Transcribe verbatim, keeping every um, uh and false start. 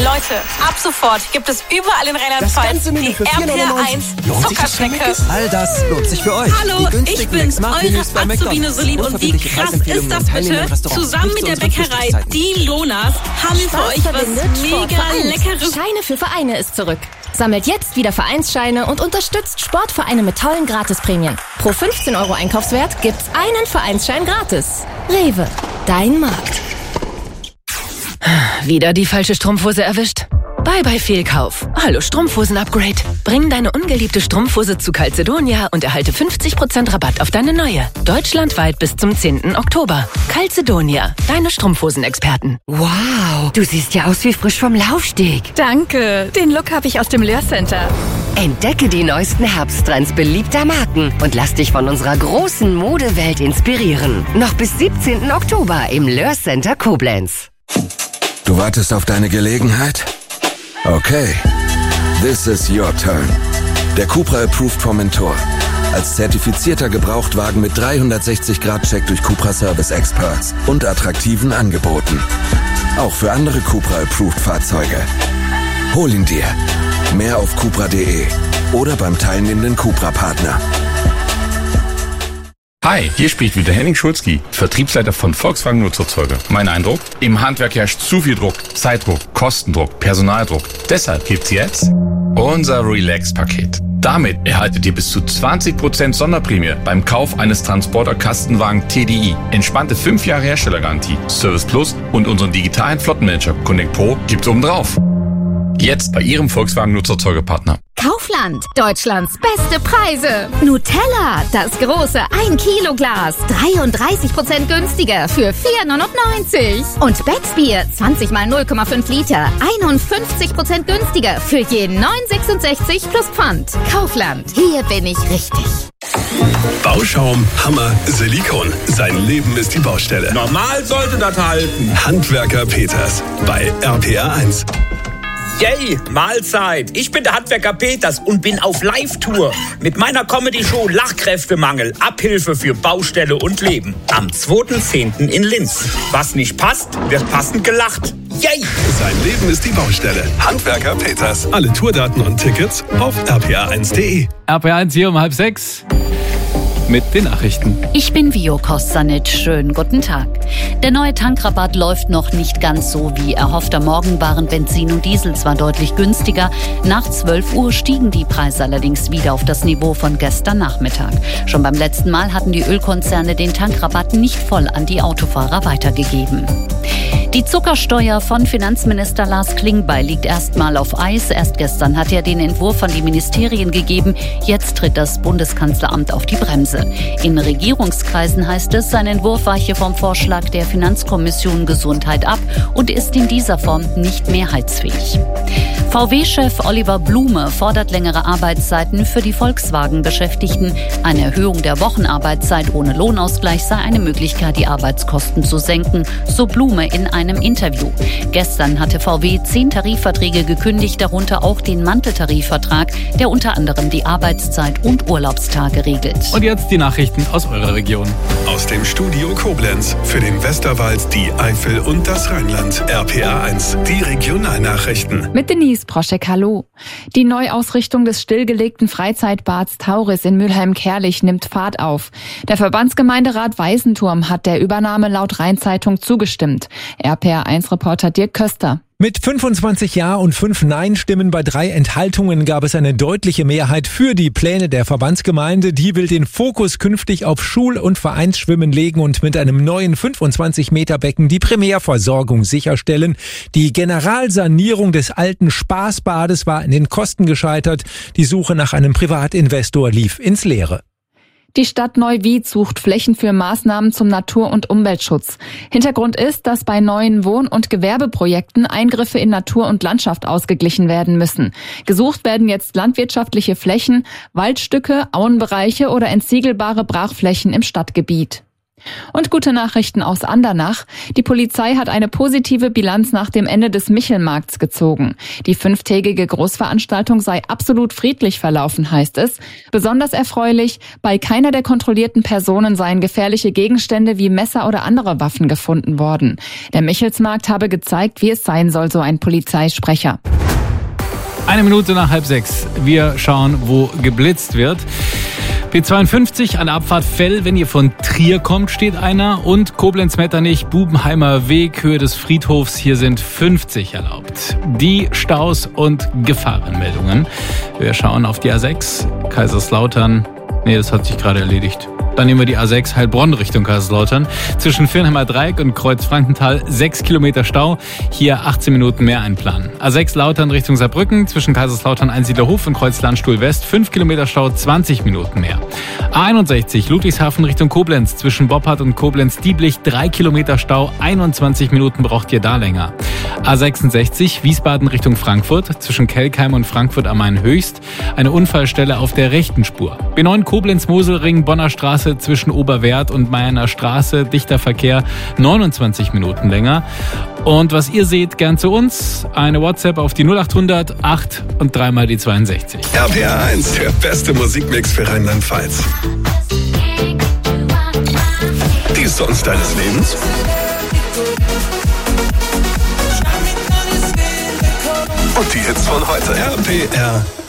Leute, ab sofort gibt es überall in Rheinland-Pfalz die R P R eins Zuckerschnecke. All das lohnt sich für euch. Hallo, ich bin eure Azubine Solin und wie krass ist das bitte? Zusammen mit der Bäckerei Die Lonas haben wir für euch was mega Leckeres. Scheine für Vereine ist zurück. Sammelt jetzt wieder Vereinsscheine und unterstützt Sportvereine mit tollen Gratisprämien. Pro fünfzehn Euro Einkaufswert gibt's einen Vereinsschein gratis. Rewe, dein Markt. Wieder die falsche Strumpfhose erwischt? Bye bye Fehlkauf. Hallo Strumpfhosen-Upgrade. Bring deine ungeliebte Strumpfhose zu Calzedonia und erhalte fünfzig Prozent Rabatt auf deine neue. Deutschlandweit bis zum zehnten Oktober. Calzedonia, deine Strumpfhosenexperten. Wow, du siehst ja aus wie frisch vom Laufsteg. Danke, den Look habe ich aus dem Lehrcenter. Entdecke die neuesten Herbsttrends beliebter Marken und lass dich von unserer großen Modewelt inspirieren. Noch bis siebzehnten Oktober im Lehrcenter Koblenz. Du wartest auf deine Gelegenheit? Okay, this is your turn. Der Cupra Approved vom Mentor. Als zertifizierter Gebrauchtwagen mit dreihundertsechzig Grad Check durch Cupra Service Experts und attraktiven Angeboten. Auch für andere Cupra Approved Fahrzeuge. Hol ihn dir. Mehr auf cupra punkt de oder beim teilnehmenden Cupra-Partner. Hi, hier spricht wieder Henning Schulzki, Vertriebsleiter von Volkswagen Nutzerzeuge. Mein Eindruck? Im Handwerk herrscht zu viel Druck, Zeitdruck, Kostendruck, Personaldruck. Deshalb gibt's jetzt unser Relax-Paket. Damit erhaltet ihr bis zu zwanzig Prozent Sonderprämie beim Kauf eines Transporter-Kastenwagen T D I. Entspannte fünf Jahre Herstellergarantie, Service Plus und unseren digitalen Flottenmanager Connect Pro gibt's obendrauf. Jetzt bei Ihrem Volkswagen Nutzerzeugepartner. Kaufland, Deutschlands beste Preise. Nutella, das große ein Kilo Glas, dreiunddreißig Prozent günstiger für vier neunundneunzig. Und Becksbier, zwanzig mal null Komma fünf Liter, einundfünfzig Prozent günstiger für je neun sechsundsechzig plus Pfand. Kaufland, hier bin ich richtig. Bauschaum, Hammer, Silikon. Sein Leben ist die Baustelle. Normal sollte das halten. Handwerker Peters bei R P R eins. Yay, Mahlzeit. Ich bin der Handwerker Peters und bin auf Live-Tour mit meiner Comedy-Show Lachkräftemangel, Abhilfe für Baustelle und Leben. Am zweiten zehnten in Linz. Was nicht passt, wird passend gelacht. Yay! Sein Leben ist die Baustelle. Handwerker Peters. Alle Tourdaten und Tickets auf r p r eins punkt de. R P R eins hier um halb sechs. Mit den Nachrichten. Ich bin Vio Kostanic. Schönen guten Tag. Der neue Tankrabatt läuft noch nicht ganz so wie erhofft. Am Morgen waren Benzin und Diesel zwar deutlich günstiger. Nach zwölf Uhr stiegen die Preise allerdings wieder auf das Niveau von gestern Nachmittag. Schon beim letzten Mal hatten die Ölkonzerne den Tankrabatt nicht voll an die Autofahrer weitergegeben. Die Zuckersteuer von Finanzminister Lars Klingbeil liegt erstmal auf Eis. Erst gestern hat er den Entwurf an die Ministerien gegeben. Jetzt tritt das Bundeskanzleramt auf die Bremse. In Regierungskreisen heißt es, sein Entwurf weiche vom Vorschlag der Finanzkommission Gesundheit ab und ist in dieser Form nicht mehrheitsfähig. V W-Chef Oliver Blume fordert längere Arbeitszeiten für die Volkswagen-Beschäftigten. Eine Erhöhung der Wochenarbeitszeit ohne Lohnausgleich sei eine Möglichkeit, die Arbeitskosten zu senken, so Blume in einem Interview. Gestern hatte V W zehn Tarifverträge gekündigt, darunter auch den Manteltarifvertrag, der unter anderem die Arbeitszeit und Urlaubstage regelt. Und jetzt die Nachrichten aus eurer Region. Aus dem Studio Koblenz für den Westerwald, die Eifel und das Rheinland. R P R eins, die Regionalnachrichten. Mit Denise Proschek, hallo. Die Neuausrichtung des stillgelegten Freizeitbads Tauris in Mülheim-Kärlich nimmt Fahrt auf. Der Verbandsgemeinderat Weißenturm hat der Übernahme laut Rheinzeitung zugestimmt. R P R eins Reporter Dirk Köster. Mit fünfundzwanzig Ja und fünf Nein-Stimmen bei drei Enthaltungen gab es eine deutliche Mehrheit für die Pläne der Verbandsgemeinde. Die will den Fokus künftig auf Schul- und Vereinsschwimmen legen und mit einem neuen fünfundzwanzig Meter Becken die Primärversorgung sicherstellen. Die Generalsanierung des alten Spaßbades war an den Kosten gescheitert. Die Suche nach einem Privatinvestor lief ins Leere. Die Stadt Neuwied sucht Flächen für Maßnahmen zum Natur- und Umweltschutz. Hintergrund ist, dass bei neuen Wohn- und Gewerbeprojekten Eingriffe in Natur und Landschaft ausgeglichen werden müssen. Gesucht werden jetzt landwirtschaftliche Flächen, Waldstücke, Auenbereiche oder entsiegelbare Brachflächen im Stadtgebiet. Und gute Nachrichten aus Andernach. Die Polizei hat eine positive Bilanz nach dem Ende des Michelmarkts gezogen. Die fünftägige Großveranstaltung sei absolut friedlich verlaufen, heißt es. Besonders erfreulich, bei keiner der kontrollierten Personen seien gefährliche Gegenstände wie Messer oder andere Waffen gefunden worden. Der Michelsmarkt habe gezeigt, wie es sein soll, so ein Polizeisprecher. Eine Minute nach halb sechs. Wir schauen, wo geblitzt wird. B zweiundfünfzig an der Abfahrt Fell, wenn ihr von Trier kommt, steht einer. Und Koblenz-Metternich, Bubenheimer Weg, Höhe des Friedhofs, hier sind fünfzig erlaubt. Die Staus und Gefahrenmeldungen. Wir schauen auf die A sechs, Kaiserslautern. Nee, das hat sich gerade erledigt. Dann nehmen wir die A sechs Heilbronn Richtung Kaiserslautern. Zwischen Firnheimer Dreieck und Kreuz-Frankenthal sechs Kilometer Stau. Hier achtzehn Minuten mehr einplanen. A sechs Lautern Richtung Saarbrücken. Zwischen Kaiserslautern Einsiedlerhof und Kreuz-Landstuhl West fünf Kilometer Stau, zwanzig Minuten mehr. A einundsechzig Ludwigshafen Richtung Koblenz. Zwischen Boppard und Koblenz-Dieblich drei Kilometer Stau. einundzwanzig Minuten braucht ihr da länger. A sechsundsechzig Wiesbaden Richtung Frankfurt. Zwischen Kelkheim und Frankfurt am Main Höchst. Eine Unfallstelle auf der rechten Spur. B neun Koblenz-Moselring, Bonner Straße zwischen Oberwerth und Meierner Straße, dichter Verkehr, neunundzwanzig Minuten länger. Und was ihr seht, gern zu uns. Eine WhatsApp auf die null achthundert acht und dreimal die zweiundsechzig. R P R eins, der beste Musikmix für Rheinland-Pfalz. Die Songs deines Lebens? Und die Hits von heute. R P R